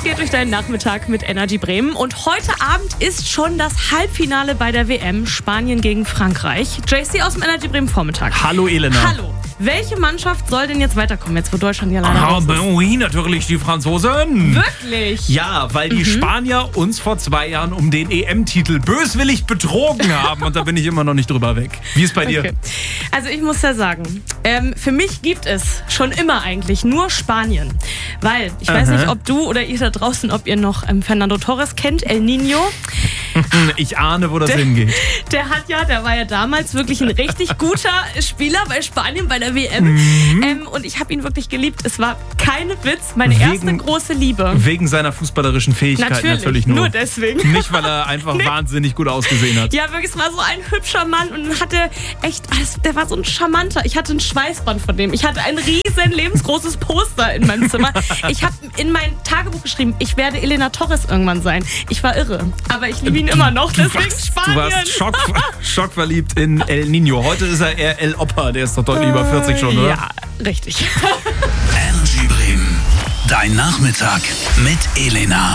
Es geht durch deinen Nachmittag mit Energy Bremen und heute Abend ist schon das Halbfinale bei der WM Spanien gegen Frankreich. JC aus dem Energy Bremen Vormittag. Hallo Elena. Hallo. Welche Mannschaft soll denn jetzt weiterkommen, jetzt wo Deutschland ja leider raus ist? Oui, natürlich die Franzosen. Wirklich? Ja, weil die Spanier uns vor 2 Jahren um den EM-Titel böswillig betrogen haben und da bin ich immer noch nicht drüber weg. Wie ist bei dir? Okay. Also ich muss ja sagen, für mich gibt es schon immer eigentlich nur Spanien. Weil, ich weiß nicht, ob du oder ihr da draußen, ob ihr noch Fernando Torres kennt, El Niño. Ich ahne, wo das hingeht. Der war ja damals wirklich ein richtig guter Spieler bei Spanien bei der WM. Und ich habe ihn wirklich geliebt. Es war kein Witz, meine erste große Liebe. Wegen seiner fußballerischen Fähigkeit natürlich nur deswegen. Nicht, weil er einfach wahnsinnig gut ausgesehen hat. Ja, wirklich, es war so ein hübscher Mann und hatte echt, der war so ein charmanter. Ich hatte ein Schweißband von dem. Ich hatte ein riesen lebensgroßes Poster in meinem Zimmer. Ich habe in mein Tagebuch geschrieben, ich werde Elena Torres irgendwann sein. Ich war irre, aber ich liebe ihn immer noch, deswegen Spanien. Du warst schockverliebt in El Niño. Heute ist er eher El Opa, der ist doch deutlich über 40 schon, oder? Ja, richtig. Energy Bremen. Dein Nachmittag mit Elena.